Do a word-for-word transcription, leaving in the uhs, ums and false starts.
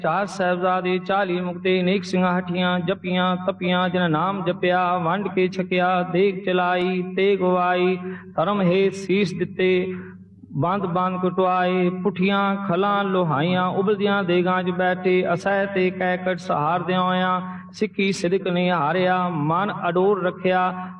ਚਾਰ ਸਾਹਿਬਜ਼ਾਦੇ ਚਾਲੀ ਮੁਕਤੇ ਅਨੇਕ ਸਿੰਘਾਂ ਹੱਠੀਆਂ ਜਪੀਆਂ ਤਪੀਆਂ ਜਿਨ ਨਾਮ ਜਪਿਆ ਵੰਡ ਕੇ ਛਕਿਆ ਦੇਗ ਚਲਾਈ ਤੇ ਗਵਾਈ ਧਰਮ ਹੈ ਸੀਸ ਦਿੱਤੇ ਬੰਦ ਬੰਦ ਕਟਵਾਏ ਪੁੱਠੀਆਂ ਖਲਾਂ ਲੋਹਾਈਆਂ ਉਬਲਦੀਆਂ ਦੇਗਾਂ 'ਚ ਬੈਠੇ ਅਸਹਿ ਤੇ ਕਹਿ ਕਟ ਸਹਾਰ ਦਿਆਂ ਸਿੱਖੀ ਸਿਦਕ ਨੇ ਹਾਰਿਆ ਮਨ ਅਡੋਰ ਰੱਖਿਆ